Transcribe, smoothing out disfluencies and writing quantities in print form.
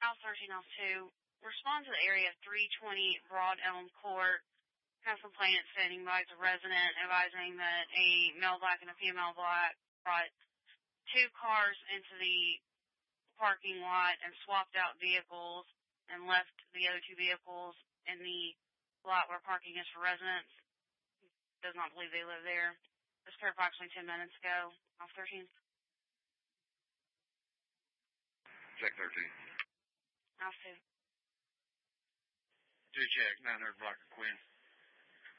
House 13, House 2. Respond to the area of 320 Broad Elm Court. Have complainant standing by as a resident advising that a male black and a female black brought two cars into the parking lot and swapped out vehicles and left the other two vehicles in the lot where parking is for residents. Does not believe they live there. This occurred approximately 10 minutes ago. House 13. Check 13. House 2. 2 check, 900 block of Quinn.